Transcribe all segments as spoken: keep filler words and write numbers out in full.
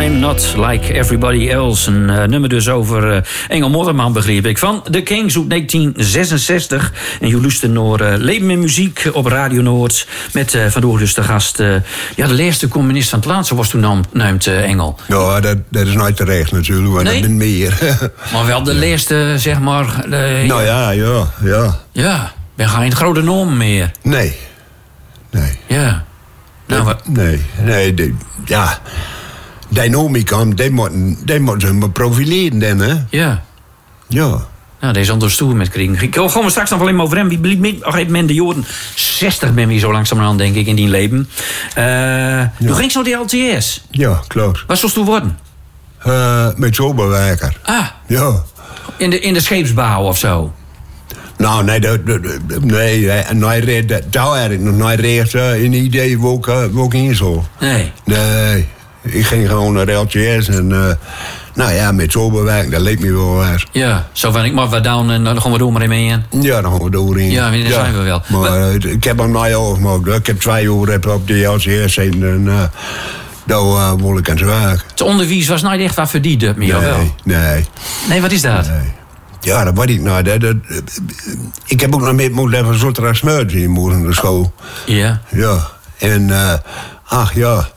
I'm not like everybody else. Een uh, nummer dus over uh, Engel Modderman, begreep ik. Van The Kings uit negentien zesenzestig. En je luistert naar uh, Leven en Muziek op Radio Noord. Met uh, vandoor dus de gast... Uh, ja, de laatste communist van het land, zo was toen naamd uh, Engel. Ja, dat, dat is nooit terecht natuurlijk, want nee? dat ben meer. Maar wel de ja. laatste, zeg maar... Uh, nou ja, ja, ja. Ja, ben geen grote norm meer. Nee. Nee. Ja. Nou, wat... Nee, nee, die, ja... Dynamicam, die moeten, die moeten ze maar profileren dan, hè? Ja. Ja. Nou, deze onder stoel met kring. Ik gaan we straks nog alleen maar over hem. Wie blieb op een de jaren zestig ben we zo langzamerhand, denk ik, in die leven. Uh, ja. Toen ging zo de L T S. Ja, klopt. Wat zou toen worden? Uh, met zoberwerker. Ah. Ja. In de, in de scheepsbouw of zo? Nou, nee, dat, dat, nee, nee, dat zou eigenlijk nog nooit recht uh, een idee waar ik, waar ik in zo. Nee. Nee. Ik ging gewoon naar de L T S en uh, nou ja, met zoberwerk, dat leek me wel waar. Ja, zo van ik mag wat down en dan gaan we door maar mee in. Ja, dan gaan we door in. Ja, dat ja, zijn we wel. Maar, maar uh, ik heb er nooit overgemaakt. Ik heb twee uur op de L T S en uh, daar uh, wil ik aan het werk. Het onderwijs was nooit echt wat verdiend, meer nee, wel? Nee, nee. Wat is dat? Nee. Ja, dat weet ik nou. Dat, dat, ik heb ook nog mee moeten even zo'n smeurt in moeder de school. Ja. Ja. En uh, ach ja.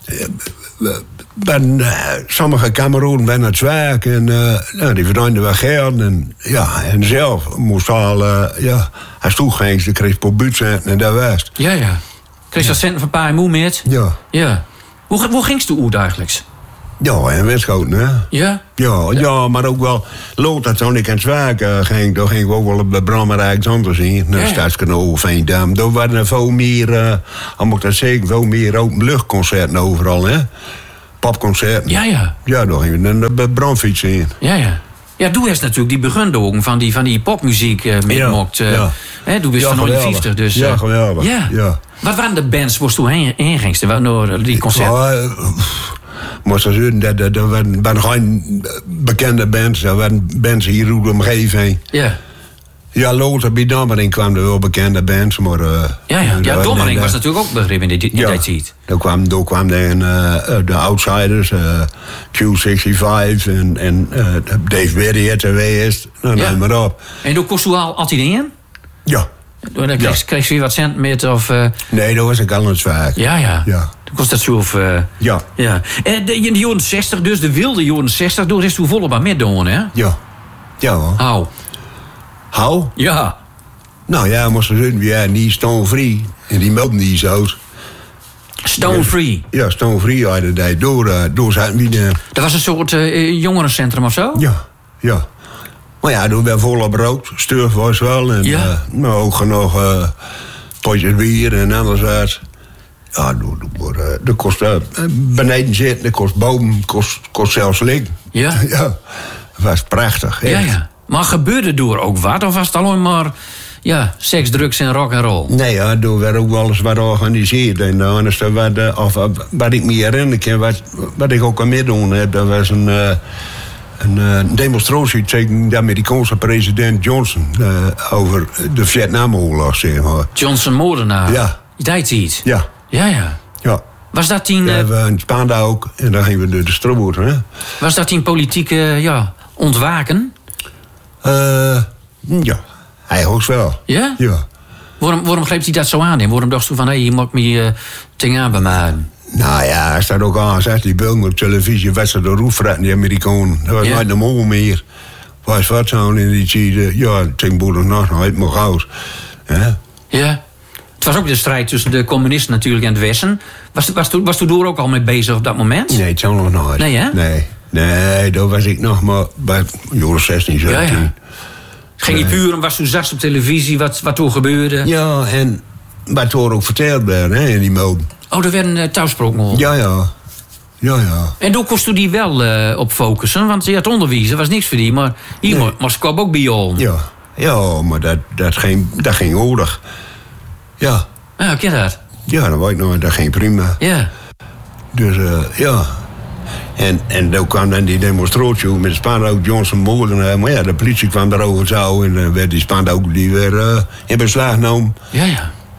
Ben, uh, sommige Kameroenen ben aan het werk en uh, nou, die verdienden wel geld. En, ja, en zelf moest al, uh, ja, als toeging, dan kreeg je per budcenten en dat was. Ja, ja. Kreeg je dat centen van pa en moe met? Ja. Ja. Hoe, hoe ging het toen eigenlijk? Ja, en Westgoten, hè? Ja? Ja, ja? ja, maar ook wel... Lood dat toen ik aan het werk uh, ging, dan ging ik ook wel op de Brammerijk anders in. Naar ja. Stadskanaal, Veendam. Daar waren er veel meer, uh, al moet ik dat zeggen, veel meer openluchtconcerten overal, hè? Popconcerten. Ja, ja. Ja, daar gingen we naar de brandfiets in. Ja, ja. Ja, doe eens natuurlijk die begundogen van die, van die popmuziek uh, meemokt. Uh, ja. Hè, doe best ja, van nooit vijftig, dus... Uh, ja, geweldig. Ja. ja. Wat waren de bands waar je toen heen, heen gingst, naar die concerten? Ja, uh, maar ze zeggen, dat, dat, dat waren, waren geen bekende bands. Dat waren bands hier in de omgeving. Ja. Ja, later bij Dommering kwamen er wel bekende bands, maar... Uh, ja, ja. ja Dommering was natuurlijk ook begrip in die, in ja, die tijd. Daar kwamen daar kwam de, uh, de Outsiders, uh, Q zesenzestig en, en uh, Dave Berry het er geweest. Nou, ja. neem maar op. En toen kost u al altijd in? Ja. Dan kreeg, ja. kreeg je weer wat cent met of... Uh... Nee, dat was ik al aan het werk. Ja, ja. ja. Toen kost dat zo of... Uh... Ja. ja. En de, in de jaren zestig, dus de wilde jaren zestig, door is toen volop aan met doen, hè? Ja. Ja, hoor. Hou. Hou? Ja. Nou ja, maar ze zeggen, ja, niet Stone Free. En die melden die zo. Stone Free? Ja, Stone Free uit de door, uh, door zijn wie. Dat was een soort uh, jongerencentrum of zo? Ja, ja. Maar ja, doen we volop rood. Sturf was wel. En ja. uh, nou, ook genoeg uh, potjes bier en anders wat. Ja, dat kost uh, beneden zitten, dat kost boven, kost, kost zelfs liggen. Ja? Ja, dat was prachtig. Echt. Ja, ja. Maar gebeurde door ook wat? Of was het alleen maar ja, seks, drugs en rock and roll? Nee, ja, er werd ook wel eens wat georganiseerd. En dan is er wat, uh, of, uh, wat ik me herinner kan, wat, wat ik ook aan meedoen heb, dat was een... Uh, Een uh, demonstratie tegen de Amerikaanse president Johnson uh, over de Vietnamoorlog, zeg maar. Johnson moordenaar? Ja. Dat iets? Ja. Ja, ja. Ja. Was dat die... Uh, we in Spaanda ook, en dan gingen we door de stroboot, hè. Was dat die politieke, ja, ontwaken? Uh, ja, eigenlijk wel. Ja? Ja. Waarom, waarom greep hij dat zo aan? En waarom dacht hij van, hé, hey, je moet me uh, dingen aan bij mij? Nou ja, hij staat ook aan, zegt die beelden op televisie, wat ze de roefretten, die Amerikanen. Dat was ja. nooit normaal meer. Was wat zo in die tijd, ja, tegen boeren nog, nou, het mag uit. Ja. Ja. Het was ook de strijd tussen de communisten natuurlijk en het Westen. Was, was, was, was toen door ook al mee bezig op dat moment? Nee, het zou nog nooit. Nee, hè? Nee, nee, daar was ik nog maar bij jaren zestien, zeventien. Ja, ja. Ging je puur om wat toen zag op televisie, wat, wat toen gebeurde? Ja, en wat toen ook verteld werd, hè, in die mode. Oh, er werden uh, thuissproken. Ja, ja. Ja, ja. En toen kost u die wel uh, op focussen, want je had onderwijs, was niks voor die, maar hier nee. was kwam ook bij jou. Ja, ja, maar dat, dat, ging, dat ging oorlog. Ja. Ja, ken dat? Ja, dat weet ik nog, dat ging prima. Ja. Dus, uh, ja. En, en toen kwam dan die demonstratie met de Spaanhout Johnson moordenaar. Maar ja, de politie kwam daarover zo en dan werd die Spaanhout die weer uh, in beslag genomen. Ja, ja.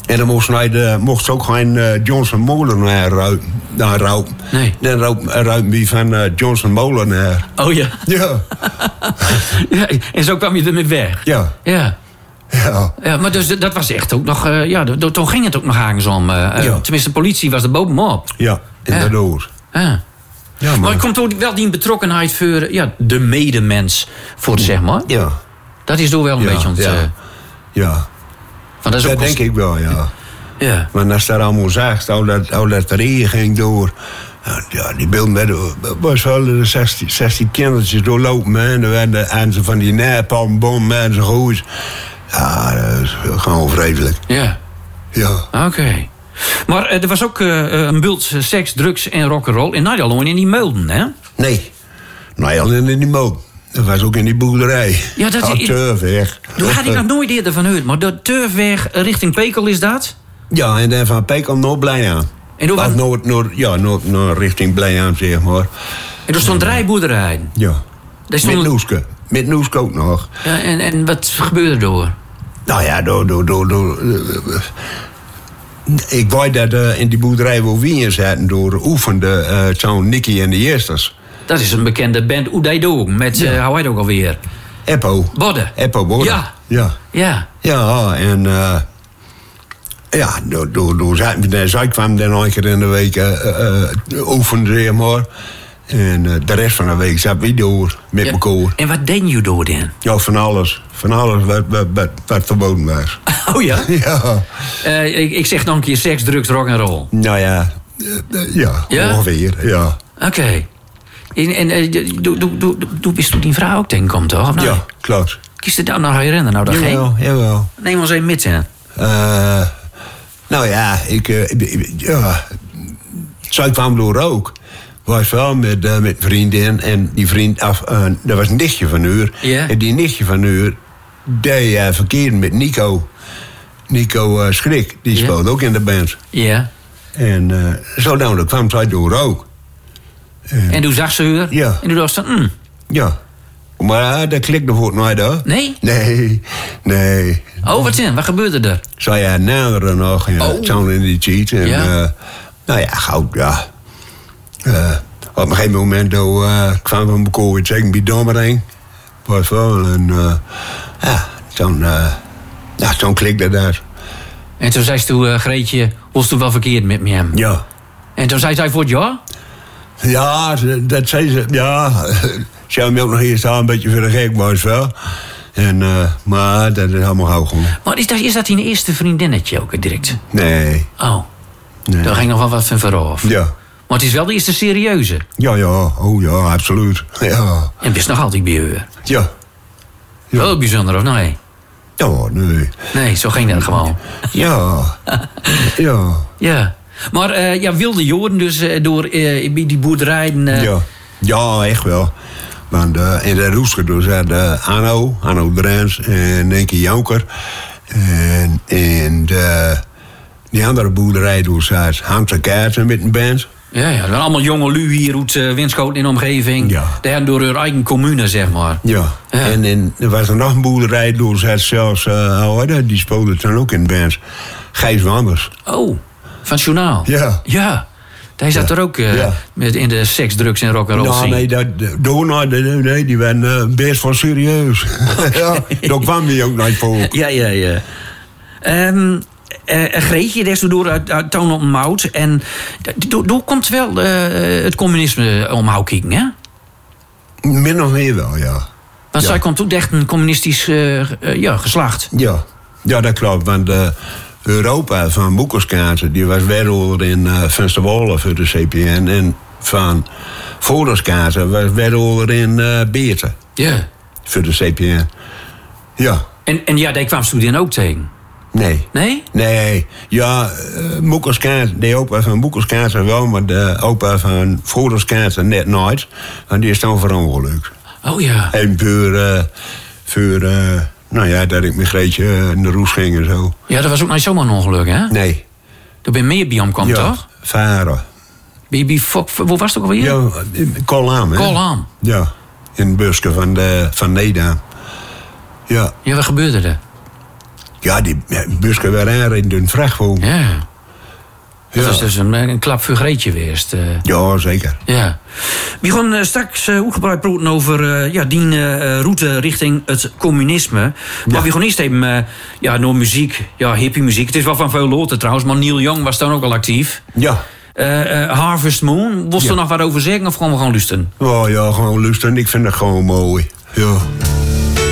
En dan mocht, hij de, mocht ze ook geen uh, Johnson Molenaar ruiken. Nou, ruiken. Nee. Dan ruiken wie van uh, Johnson Molenaar. Oh ja. Ja. Ja. En zo kwam je ermee weg. Ja. Ja. Ja. Ja, maar dus dat was echt ook nog... Uh, ja, toen ging het ook nog ergens om. Uh, ja. Tenminste, de politie was er bovenop. Ja, inderdaad. Ja. Ja. Ja, maar er komt ook wel die betrokkenheid voor ja, de medemens voor, zeg maar. Ja. Dat is door wel een ja, beetje ont... Ja. ja. Dat, dat denk kost... ik wel, ja. Ja. Maar als dat allemaal zag, hoe dat, hoe dat regen ging door... Ja, die beelden werden... was wel zestien, zestien kindertjes doorlopen, hè. En dan werden en ze van die napalmbommen en zo goed. Ja, dat is gewoon vreselijk. Ja. Ja. Oké. Okay. Maar uh, er was ook uh, een bult seks, drugs en rock'n'roll in Nederland in die Mulden, hè? Nee. Nederland in die Mulden. Dat was ook in die boerderij. Ja, dat is... Turfweg. Daar had ik nog nooit eerder van gehoord. Maar de Turfweg richting Pekel is dat? Ja, en dan van Pekel naar Blijaan. En door was... Noord, noord, ja, noord, noord, richting Blijaan, zeg maar. En er stond drie boerderijen? Ja. Daar stond... Met Noeske. Met Noeske ook nog. Ja, en, en wat gebeurde er door? Nou ja, door... door, door, door uh, ik weet dat uh, in die boerderij waar we in zaten... door oefende uh, zo'n Nicky en de Jesters. Dat is een bekende band Oedijdoog. Met, ja. uh, hoe heet ook alweer? Eppo. Bodde. Eppo Bodde. Ja. Ja. Ja. Ja, en... Uh, ja, door, door, door zij, zij kwam dan een keer in de week uh, uh, oefenen, zeg maar. En uh, de rest van de week zaten we door met ja. elkaar. En wat deed je door dan? Ja, van alles. Van alles wat, wat, wat, wat verboden was. Oh ja? Ja. Uh, ik, ik zeg dan een keer seks, drugs, rock'n'roll. Nou ja, uh, uh, ja, ja, ongeveer, ja. Oké. Okay. En, en uh, doe, doe, doe, doe, is toen die vrouw ook tegenkomt, toch? Nee? Ja, klopt. Kies je daar nog herinneren? Nou, dat jawel, geen? Jawel. Neem ons even met in. Uh, nou ja, ik... Uh, ja, zij kwam door ook. Was wel met, uh, met vriendin en die vriend af. Uh, dat was een nichtje van u. Yeah. En die nichtje van u deed uh, verkeerd met Nico. Nico uh, Schrik, die yeah. speelde ook in de band. Ja. Yeah. En uh, zo nou, dat kwam zij door ook. En, en toen zag ze u? Ja. En toen dacht ze, mm. Ja. Maar uh, dat klikte voor nooit hoor. Nee? Nee, nee. Oh, wat zin? Wat gebeurde er? Zij ja, naderen nog. Ja, oh. Zo in die cheat. En, ja. Uh, nou ja, gauw, ja. Uh, op een gegeven moment uh, kwamen we elkaar weer zeggen bij Dommering. Was wel en uh, ja, toen, uh, ja, toen klikte dat. En toen zei ze toen, uh, Greetje, was toen wel verkeerd met me hem? Ja. En toen zei zij voor het ja? Ja, dat zei ze, ja. Ze hebben me ook nog eerst al een beetje voor de gek, was wel. En, uh, maar dat is allemaal gauw gewoon. Maar is dat, is dat die eerste vriendinnetje ook direct? Nee. Oh. Nee. Daar ging nog wel wat van vooraf. Ja. Maar het is wel de eerste serieuze. Ja, ja. Oh ja, absoluut. Ja. En wist nog altijd bij u? Ja. Ja. Wel bijzonder, of nee? Ja, nee. Nee, zo ging dat gewoon. Ja. Ja. Ja. Maar uh, ja, wilde jorden dus uh, door uh, die boerderijen... Uh... Ja. Ja, echt wel. Want uh, in de Roeske dus had uh, Anno, Anno Drens en Nicky Jonker. En in de, die andere boerderij dus had Hamse Kaarten met een band. Ja, ja, dat waren allemaal jonge lui hier uit uh, Winschoten in de omgeving. Ja. Die hadden door hun eigen commune, zeg maar. Ja, ja. En in, er was er nog een boerderij, dus had zelfs, uh, die speelde dan ook in bands. Gijs Wanders. Oh, van het journaal? Ja. Ja. Hij zat ja. er ook uh, ja. met in de seks, drugs en rock'n'roll nou, scene. Nee, dat, door, nee, nee, die waren uh, best wel serieus. Ja, daar kwam die ook nooit voor. Ja, ja, ja. Um, Uh, Greetje, daar is door uit, uit Toon op Mout. En door komt wel uh, het communisme omhoog kijken, hè? Min of meer wel, ja. Want ja. zij komt ook echt een communistisch uh, uh, ja, geslacht. Ja. Ja, dat klopt. Want uh, Europa van Boekerskaarten, die was wereldwolder in uh, Vensterwolde voor de C P N. En van Voorderskaarten was wereldwolder in uh, Beerten. Ja. Voor de C P N. Ja. En, en ja, die kwam studien ook tegen. Nee. Nee? Nee. Ja, uh, Moekerskaarten, de opa van Moekerskaarten wel, maar de opa van Voorderskaarten net nooit. En die is dan verongelukt. Oh ja. En voor, uh, voor uh, nou ja, dat ik met Greetje in de roes ging en zo. Ja, dat was ook niet zomaar een ongeluk, hè? Nee. Toen ben je meer bij hem kwam, ja, toch? varen. Bij, bij, hoe was het ook alweer? Ja, Kolaan, hè? Kolaan. Ja, in het busje van, de, van Neda. Ja. Ja, wat gebeurde er? Ja, die busken weer aanrijden door een vrachtwagen. Ja. Dat Ja. is dus een, een klap voor Greetje geweest. Uh. Ja, zeker. Ja. We gaan uh, straks uh, uitgebreid praten over uh, ja, die uh, route richting het communisme. Maar Ja. we gaan eerst even uh, ja, naar muziek. Ja, hippie muziek. Het is wel van veel loten trouwens, maar Neil Young was dan ook al actief. Ja. Uh, uh, Harvest Moon, wil je Ja. er nog wat over zeggen of gaan we gewoon luisteren? Oh ja, gewoon luisteren. Ik vind het gewoon mooi. Ja.